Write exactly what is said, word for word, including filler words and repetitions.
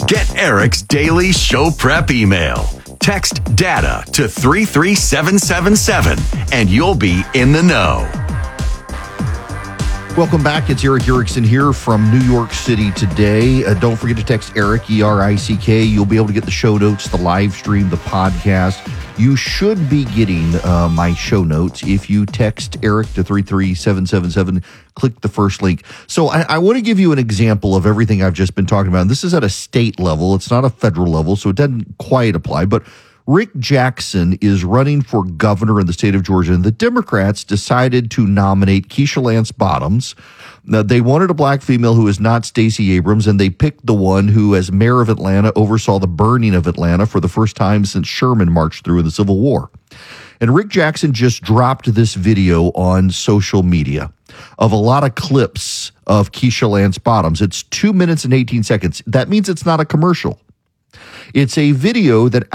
Get Eric's daily show prep email. Text DATA to three three seven seven seven and you'll be in the know. Welcome back. It's Erick Erickson here from New York City today. Uh, don't forget to text Eric, E R I C K. You'll be able to get the show notes, the live stream, the podcast. You should be getting uh, my show notes if you text Eric to three three seven seven seven. Click the first link. So I, I want to give you an example of everything I've just been talking about. And this is at a state level. It's not a federal level, so it doesn't quite apply. But Rick Jackson is running for governor in the state of Georgia, and the Democrats decided to nominate Keisha Lance Bottoms. Now, they wanted a black female who is not Stacey Abrams, and they picked the one who, as mayor of Atlanta, oversaw the burning of Atlanta for the first time since Sherman marched through in the Civil War. And Rick Jackson just dropped this video on social media of a lot of clips of Keisha Lance Bottoms. It's two minutes and eighteen seconds. That means it's not a commercial. It's a video that